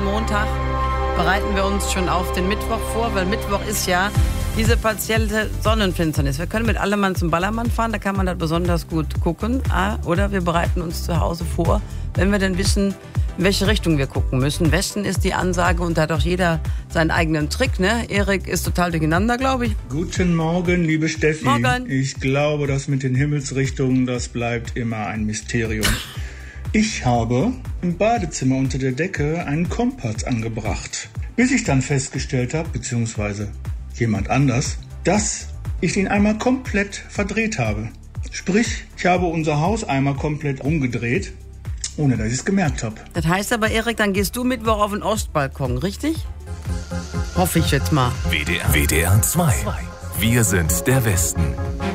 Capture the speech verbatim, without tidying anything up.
Montag bereiten wir uns schon auf den Mittwoch vor, weil Mittwoch ist ja diese partielle Sonnenfinsternis. Wir können mit Allemann zum Ballermann fahren, da kann man das besonders gut gucken. Oder wir bereiten uns zu Hause vor, wenn wir dann wissen, in welche Richtung wir gucken müssen. Westen ist die Ansage und da hat auch jeder seinen eigenen Trick, ne? Erik ist total durcheinander, glaube ich. Guten Morgen, liebe Steffi. Morgen. Ich glaube, das mit den Himmelsrichtungen, das bleibt immer ein Mysterium. Ich habe im Badezimmer unter der Decke einen Kompass angebracht, bis ich dann festgestellt habe, beziehungsweise jemand anders, dass ich ihn einmal komplett verdreht habe. Sprich, ich habe unser Haus einmal komplett umgedreht, ohne dass ich es gemerkt habe. Das heißt aber, Erik, dann gehst du Mittwoch auf den Ostbalkon, richtig? Hoffe ich jetzt mal. W D R, W D R zwei. Wir sind der Westen.